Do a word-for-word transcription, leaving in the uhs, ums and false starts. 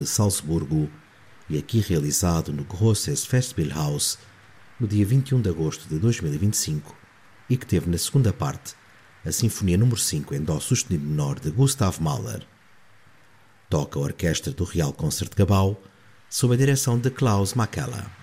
de Salzburgo e aqui realizado no Grosses Festspielhaus no dia vinte e um de agosto de dois mil e vinte e cinco e que teve na segunda parte a Sinfonia número cinco em Dó sustenido menor de Gustav Mahler. Toca a orquestra do Real Concertgebouw sob a direção de Klaus Makela.